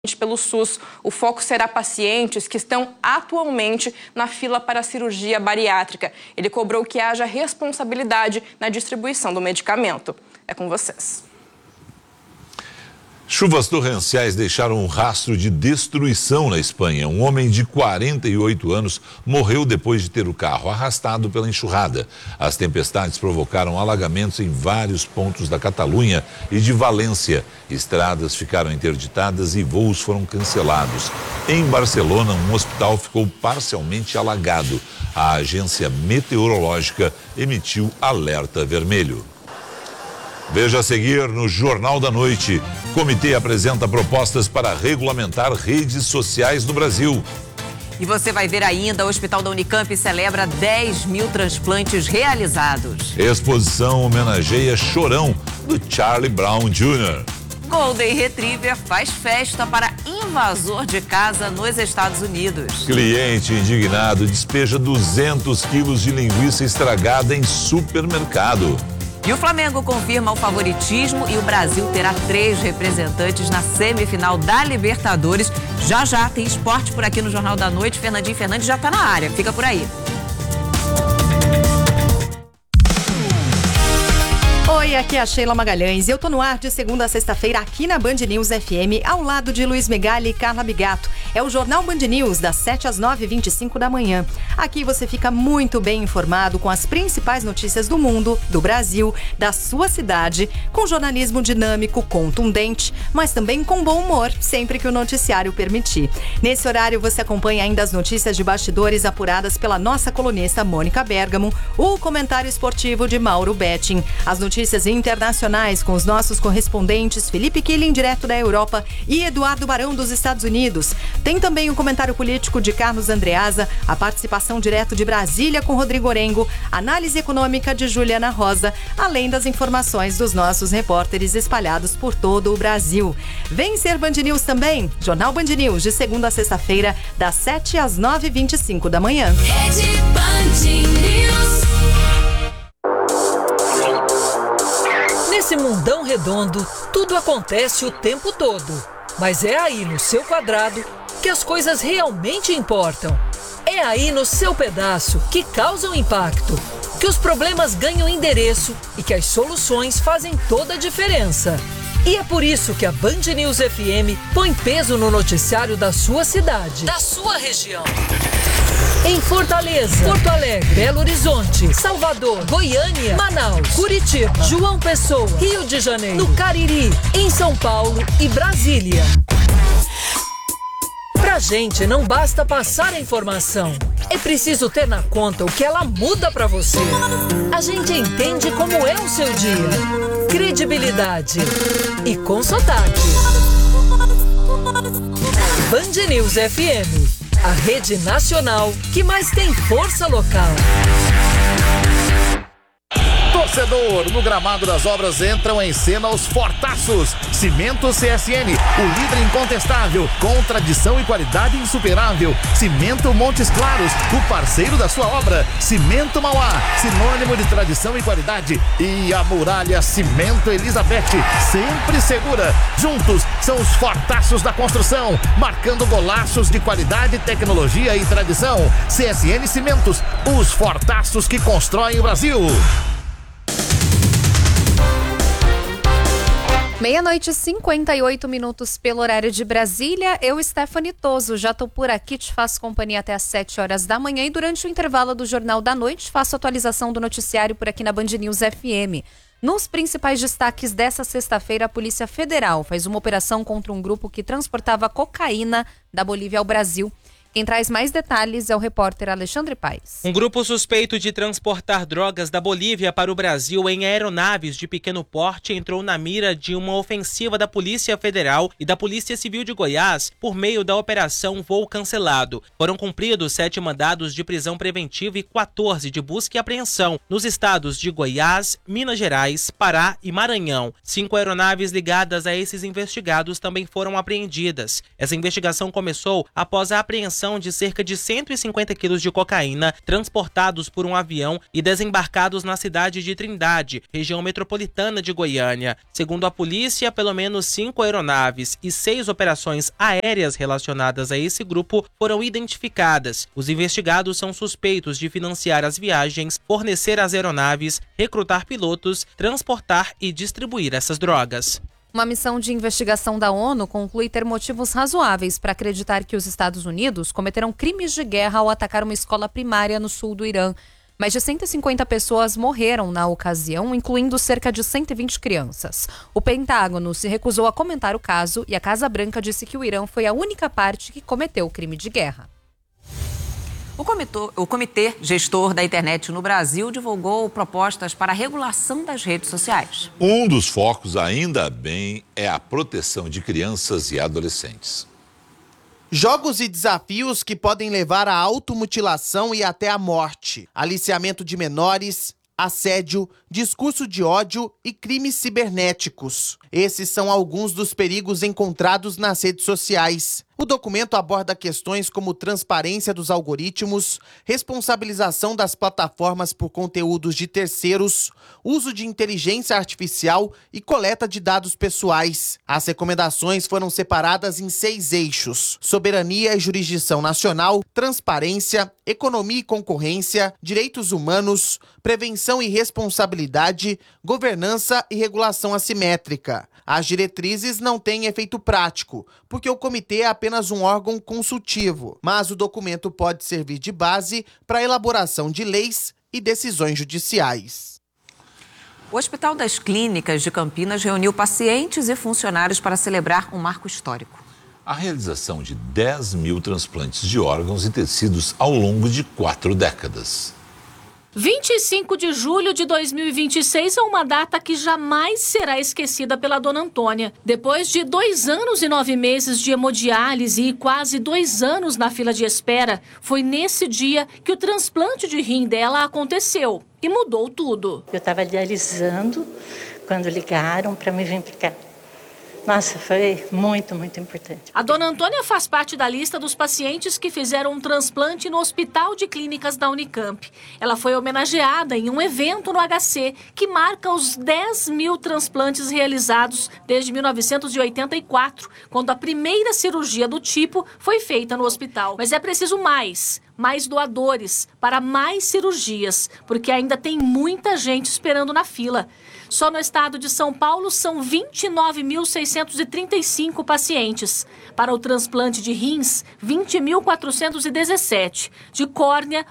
pelo SUS. O foco será pacientes que estão atualmente na fila para a cirurgia bariátrica. Ele cobrou que haja responsabilidade na distribuição do medicamento. É com vocês. Chuvas torrenciais deixaram um rastro de destruição na Espanha. Um homem de 48 anos morreu depois de ter o carro arrastado pela enxurrada. As tempestades provocaram alagamentos em vários pontos da Catalunha e de Valência. Estradas ficaram interditadas e voos foram cancelados. Em Barcelona, um hospital ficou parcialmente alagado. A agência meteorológica emitiu alerta vermelho. Veja a seguir no Jornal da Noite. Comitê apresenta propostas para regulamentar redes sociais no Brasil. E você vai ver ainda, o Hospital da Unicamp celebra 10 mil transplantes realizados. Exposição homenageia Chorão, do Charlie Brown Jr. Golden Retriever faz festa para invasor de casa nos Estados Unidos. Cliente indignado despeja 200 quilos de linguiça estragada em supermercado. E o Flamengo confirma o favoritismo e o Brasil terá 3 representantes na semifinal da Libertadores. Já tem esporte por aqui no Jornal da Noite. Fernandinho Fernandes já está na área. Fica por aí. Oi, aqui é a Sheila Magalhães e eu tô no ar de segunda a sexta-feira aqui na Band News FM, ao lado de Luiz Megali e Carla Bigato. É o Jornal Band News, das 7 às 9h25 da manhã. Aqui você fica muito bem informado com as principais notícias do mundo, do Brasil, da sua cidade, com jornalismo dinâmico, contundente, mas também com bom humor, sempre que o noticiário permitir. Nesse horário você acompanha ainda as notícias de bastidores apuradas pela nossa colunista Mônica Bergamo, o comentário esportivo de Mauro Betting, as notícias internacionais com os nossos correspondentes Felipe Killing, direto da Europa, e Eduardo Barão, dos Estados Unidos. Tem também o comentário político de Carlos Andreasa, a participação direto de Brasília com Rodrigo Orengo, análise econômica de Juliana Rosa, além das informações dos nossos repórteres espalhados por todo o Brasil. Vem ser Band News também, Jornal Band News, de segunda a sexta-feira, das 7 às 9h25 da manhã. Rede Band News. Nesse mundão redondo, tudo acontece o tempo todo. Mas é aí no seu quadrado que as coisas realmente importam. É aí no seu pedaço que causam impacto, que os problemas ganham endereço e que as soluções fazem toda a diferença. E é por isso que a Band News FM põe peso no noticiário da sua cidade, da sua região. Em Fortaleza, Porto Alegre, Belo Horizonte, Salvador, Goiânia, Manaus, Curitiba, João Pessoa, Rio de Janeiro, no Cariri, em São Paulo e Brasília. Pra gente não basta passar a informação, é preciso ter na conta o que ela muda pra você. A gente entende como é o seu dia, credibilidade e com sotaque. Band News FM. A rede nacional que mais tem força local. Torcedor, no gramado das obras entram em cena os fortaços. Cimento CSN, o líder incontestável, com tradição e qualidade insuperável. Cimento Montes Claros, o parceiro da sua obra. Cimento Mauá, sinônimo de tradição e qualidade. E a Muralha Cimento Elizabeth, sempre segura. Juntos são os fortaços da construção, marcando golaços de qualidade, tecnologia e tradição. CSN Cimentos, os fortaços que constroem o Brasil. 00:58 pelo horário de Brasília. Eu, Stephanie Toso, já estou por aqui, te faço companhia até às 7 horas da manhã e durante o intervalo do Jornal da Noite faço atualização do noticiário por aqui na Band News FM. Nos principais destaques dessa sexta-feira, a Polícia Federal faz uma operação contra um grupo que transportava cocaína da Bolívia ao Brasil. Quem traz mais detalhes é o repórter Alexandre Paes. Um grupo suspeito de transportar drogas da Bolívia para o Brasil em aeronaves de pequeno porte entrou na mira de uma ofensiva da Polícia Federal e da Polícia Civil de Goiás por meio da Operação Voo Cancelado. Foram cumpridos 7 mandados de prisão preventiva e 14 de busca e apreensão nos estados de Goiás, Minas Gerais, Pará e Maranhão. 5 aeronaves ligadas a esses investigados também foram apreendidas. Essa investigação começou após a apreensão apreensão de cerca de 150 quilos de cocaína transportados por um avião e desembarcados na cidade de Trindade, região metropolitana de Goiânia. Segundo a polícia, pelo menos 5 aeronaves e 6 operações aéreas relacionadas a esse grupo foram identificadas. Os investigados são suspeitos de financiar as viagens, fornecer as aeronaves, recrutar pilotos, transportar e distribuir essas drogas. Uma missão de investigação da ONU conclui ter motivos razoáveis para acreditar que os Estados Unidos cometeram crimes de guerra ao atacar uma escola primária no sul do Irã. Mais de 150 pessoas morreram na ocasião, incluindo cerca de 120 crianças. O Pentágono se recusou a comentar o caso e a Casa Branca disse que o Irã foi a única parte que cometeu o crime de guerra. O Comitê Gestor da Internet no Brasil divulgou propostas para a regulação das redes sociais. Um dos focos, ainda bem, é a proteção de crianças e adolescentes. Jogos e desafios que podem levar à automutilação e até à morte, aliciamento de menores, assédio, discurso de ódio e crimes cibernéticos. Esses são alguns dos perigos encontrados nas redes sociais. O documento aborda questões como transparência dos algoritmos, responsabilização das plataformas por conteúdos de terceiros, uso de inteligência artificial e coleta de dados pessoais. As recomendações foram separadas em 6 eixos: soberania e jurisdição nacional, transparência, economia e concorrência, direitos humanos, prevenção e responsabilidade, governança e regulação assimétrica. As diretrizes não têm efeito prático, porque o comitê é apenas um órgão consultivo, mas o documento pode servir de base para a elaboração de leis e decisões judiciais. O Hospital das Clínicas de Campinas reuniu pacientes e funcionários para celebrar um marco histórico. A realização de 10 mil transplantes de órgãos e tecidos ao longo de 4 décadas. 25 de julho de 2026 é uma data que jamais será esquecida pela dona Antônia. Depois de 2 anos e 9 meses de hemodiálise e quase 2 anos na fila de espera, foi nesse dia que o transplante de rim dela aconteceu e mudou tudo. Eu estava dialisando quando ligaram para me vir para cá. Nossa, foi muito, muito importante. A dona Antônia faz parte da lista dos pacientes que fizeram um transplante no Hospital de Clínicas da Unicamp. Ela foi homenageada em um evento no HC que marca os 10 mil transplantes realizados desde 1984, quando a primeira cirurgia do tipo foi feita no hospital. Mas é preciso mais doadores para mais cirurgias, porque ainda tem muita gente esperando na fila. Só no estado de São Paulo são 29.635 pacientes. Para o transplante de rins, 20.417. De córnea,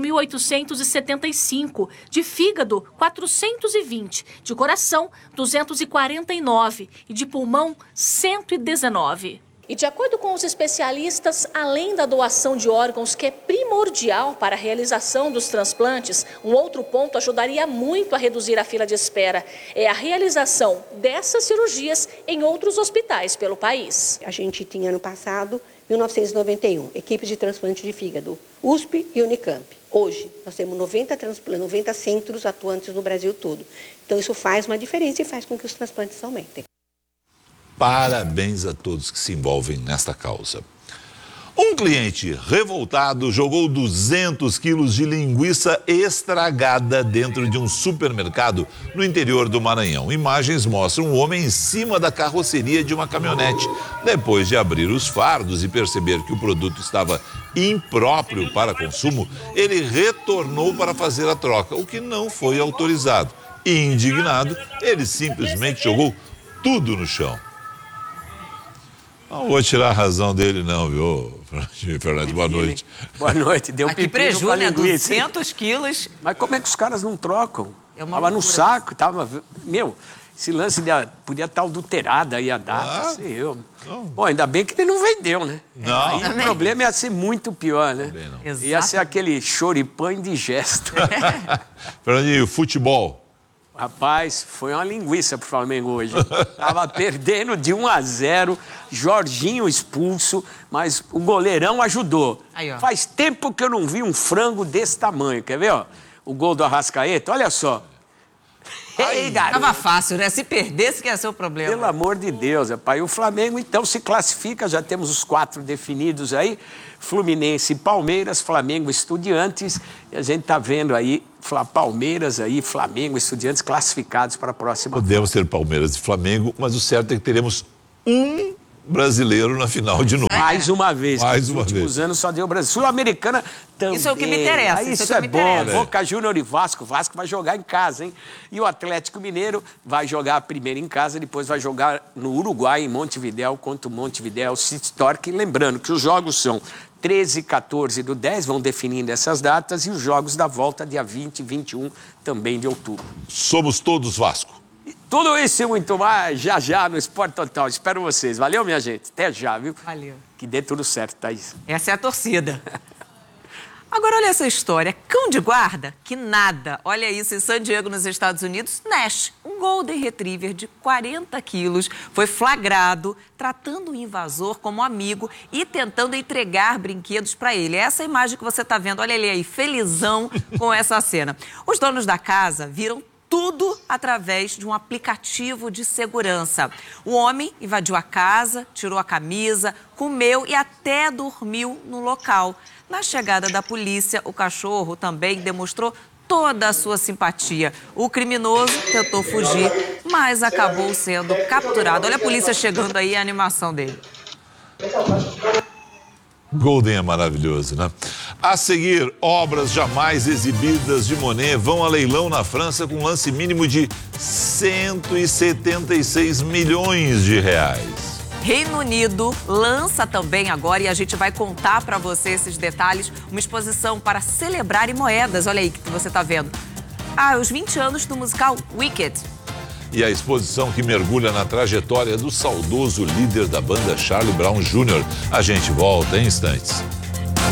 8.875. De fígado, 420. De coração, 249. E de pulmão, 119. E de acordo com os especialistas, além da doação de órgãos, que é primordial para a realização dos transplantes, um outro ponto ajudaria muito a reduzir a fila de espera. É a realização dessas cirurgias em outros hospitais pelo país. A gente tinha no passado, 1991, equipes de transplante de fígado, USP e Unicamp. Hoje, nós temos 90 centros atuantes no Brasil todo. Então, isso faz uma diferença e faz com que os transplantes aumentem. Parabéns a todos que se envolvem nesta causa. Um cliente revoltado jogou 200 quilos de linguiça estragada dentro de um supermercado no interior do Maranhão. Imagens mostram um homem em cima da carroceria de uma caminhonete. Depois de abrir os fardos e perceber que o produto estava impróprio para consumo, ele retornou para fazer a troca, o que não foi autorizado. Indignado, ele simplesmente jogou tudo no chão. Não vou tirar a razão dele não, viu, Fernando? Boa noite. Boa noite. Deu que prejuízo, né? 200 quilos. Mas como é que os caras não trocam? Tava no saco, tava... Meu, esse lance podia estar adulterado aí a data, sei eu. Bom, ainda bem que ele não vendeu, né? Não. Aí o problema ia ser muito pior, né? Ia ser aquele choripã indigesto. Fernando, e o futebol? Rapaz, foi uma linguiça pro Flamengo hoje. Tava perdendo de 1-0, Jorginho expulso, mas o goleirão ajudou. Aí, ó. Faz tempo que eu não vi um frango desse tamanho, quer ver, ó? O gol do Arrascaeta, olha só. Ei, garoto. Tava fácil, né? Se perdesse, que ia ser o problema. Pelo amor de Deus, rapaz. E o Flamengo, então, se classifica, já temos os 4 definidos aí. Fluminense e Palmeiras, Flamengo, Estudiantes. E a gente tá vendo aí, Palmeiras aí, Flamengo, Estudiantes classificados para a próxima. Podemos ter Palmeiras e Flamengo, mas o certo é que teremos um brasileiro na final de novo. Mais uma vez. Mais uma nos últimos vez. anos só deu Brasil. Sul-Americana também. Isso é o que me interessa. Isso é bom. Boca Júnior e Vasco. Vasco vai jogar em casa, hein? E o Atlético Mineiro vai jogar primeiro em casa, depois vai jogar no Uruguai, em Montevidéu, contra o Montevidéu City Torque. Lembrando que os jogos são 13 e 14 do 10, vão definindo essas datas, e os jogos da volta, dia 20 e 21, também de outubro. Somos todos Vasco. Tudo isso e muito mais, já no Esporte Total. Espero vocês. Valeu, minha gente. Até já, viu? Valeu. Que dê tudo certo, Thaís. Essa é a torcida. Agora, olha essa história. Cão de guarda? Que nada. Olha isso, em San Diego, nos Estados Unidos, Nash, um Golden Retriever de 40 quilos, foi flagrado tratando o invasor como amigo e tentando entregar brinquedos para ele. Essa imagem que você está vendo, olha ele aí, felizão com essa cena. Os donos da casa viram tudo através de um aplicativo de segurança. O homem invadiu a casa, tirou a camisa, comeu e até dormiu no local. Na chegada da polícia, o cachorro também demonstrou toda a sua simpatia. O criminoso tentou fugir, mas acabou sendo capturado. Olha a polícia chegando aí, a animação dele. Golden é maravilhoso, né? A seguir, obras jamais exibidas de Monet vão a leilão na França com um lance mínimo de 176 milhões de reais. Reino Unido lança também agora, e a gente vai contar para você esses detalhes, uma exposição para celebrar moedas. Olha aí que você está vendo. Os 20 anos do musical Wicked. E a exposição que mergulha na trajetória do saudoso líder da banda Charlie Brown Jr. A gente volta em instantes.